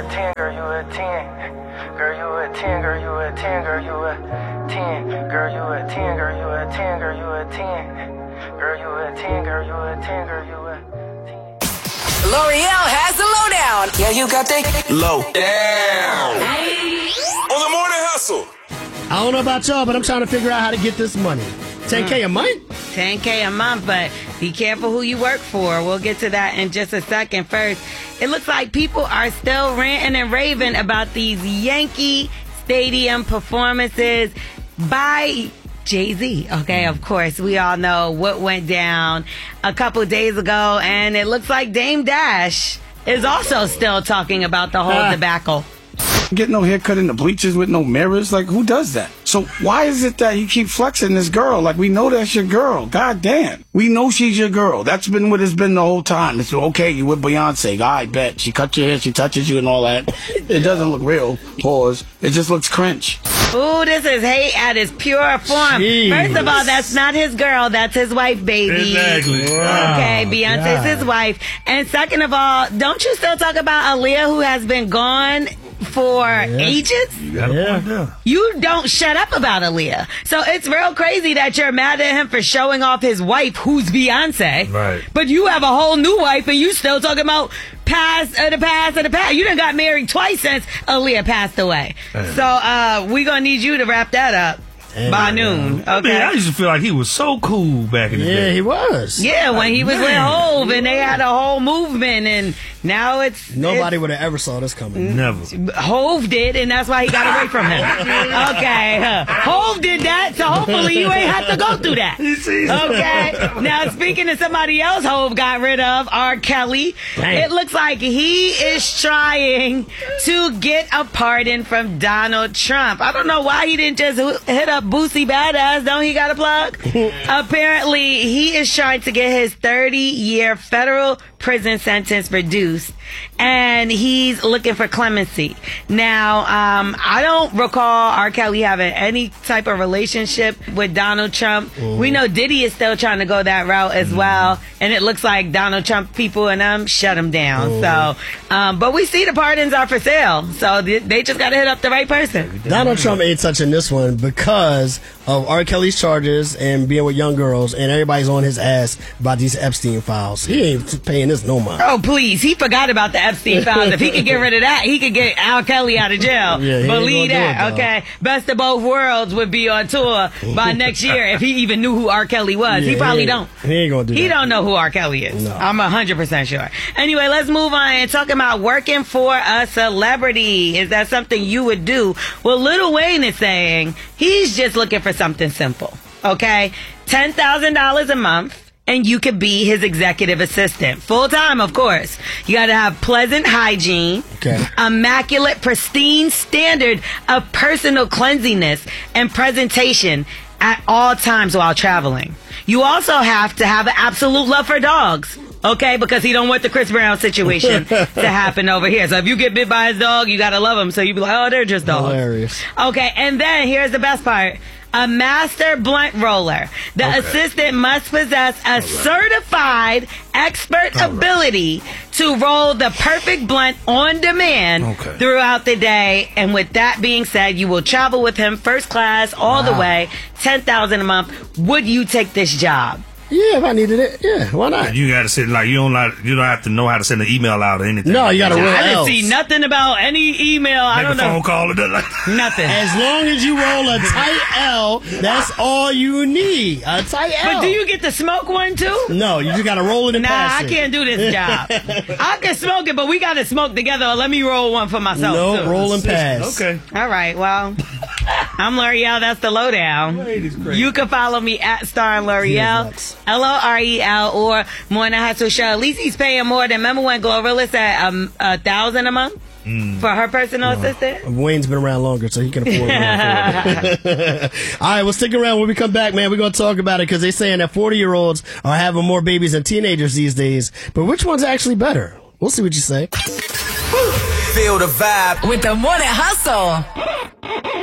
a 10, girl, you a 10. Girl, you a 10, girl, you a 10, girl, you a 10. Girl, you a 10, girl, you a 10, girl, you a 10. Girl, you a 10, girl, you a 10, girl, you a 10. L'Oreal has the lowdown. Yeah, you got that Lowdown. On the Morning Hustle. I don't know about y'all, but I'm trying to figure out how to get this money. $10K a month? $10K a month, but be careful who you work for. We'll get to that in just a second. First, it looks like people are still ranting and raving about these Yankee Stadium performances by Jay-Z. Okay, of course, we all know what went down a couple days ago, and it looks like Dame Dash is also still talking about the whole debacle. Get no haircut in the bleachers with no mirrors. Like, who does that? So why is it that you keep flexing this girl? Like, we know that's your girl. God damn. We know she's your girl. That's been what it's been the whole time. It's okay, you with Beyonce. I bet. She cut your hair, she touches you and all that. It doesn't look real. Pause. It just looks cringe. Ooh, this is hate at its pure form. Jeez. First of all, that's not his girl. That's his wife, baby. Exactly. Okay, Beyonce's his wife. And second of all, don't you still talk about Aaliyah, who has been gone for ages? You got a point there. You don't shut up about Aaliyah. So it's real crazy that you're mad at him for showing off his wife, who's Beyonce. Right. But you have a whole new wife and you still talking about past. You done got married twice since Aaliyah passed away. Damn. So we gonna need you to wrap that up by noon. Okay. I mean, I used to feel like he was so cool back in the Yeah, day. he was. Yeah, when he was with Hove and they had a whole movement, and now Nobody would have ever saw this coming. Never. Hove did, and that's why he got away from him. Okay, Hove did that, so hopefully you ain't have to go through that. Okay. Now, speaking of somebody else Hove got rid of, R. Kelly, it looks like he is trying to get a pardon from Donald Trump. I don't know why he didn't just hit up Boosie Badass. Don't he got a plug? Apparently, he is trying to get his 30-year federal prison sentence reduced, and he's looking for clemency. Now, I don't recall R. Kelly having any type of relationship with Donald Trump. We know Diddy is still trying to go that route as well, and it looks like Donald Trump people and them shut him down. So, but we see the pardons are for sale, so they just got to hit up the right person. Donald Trump ain't touching this one because of R. Kelly's charges and being with young girls, and everybody's on his ass about these Epstein files. He ain't paying this no mind. Oh, please. He forgot about the Epstein files. If he could get rid of that, he could get R. Kelly out of jail. Yeah, he Believe ain't gonna that, do it, okay? Best of both worlds would be on tour by next year if he even knew who R. Kelly was. Yeah, he probably don't. He ain't gonna do that. He don't know who R. Kelly is. No. I'm 100% sure. Anyway, let's move on and talking about working for a celebrity. Is that something you would do? Well, Lil Wayne is saying he's just looking for something simple. Okay? $10,000 a month. And you could be his executive assistant. Full time, of course. You gotta have pleasant hygiene, immaculate, pristine standard of personal cleanliness and presentation at all times while traveling. You also have to have an absolute love for dogs. Okay, because he don't want the Chris Brown situation to happen over here. So if you get bit by his dog, you gotta love him. So you be like, oh, they're just dogs. Hilarious. Okay, and then here's the best part. A master blunt roller. The assistant must possess a certified expert ability to roll the perfect blunt on demand throughout the day. And with that being said, you will travel with him first class all the way, $10,000 a month. Would you take this job? Yeah, if I needed it. Yeah, why not? You gotta say like you don't have to know how to send an email out or anything. No, you gotta roll I didn't L's. see nothing about any email. I Make don't a phone know. call or Nothing. As long as you roll a tight L, that's all you need. A tight L. But do you get to smoke one too? No, you just gotta roll it and Nah, pass I it. can't do this job. I can smoke it, but we gotta smoke together. Or let me roll one for myself. No, too. roll and pass. Okay. All right, well, I'm L'Oreal. That's the lowdown. You can follow me at Star L'Oreal, LOREL, or Morning Hustle Show. At least he's paying more than, remember when Glorilla said $1,000 a month for her personal assistant? Wayne's been around longer, so he can afford it. All right, well, stick around. When we come back, man, we're going to talk about it because they're saying that 40-year-olds are having more babies than teenagers these days. But which one's actually better? We'll see what you say. Feel the vibe with the Morning Hustle.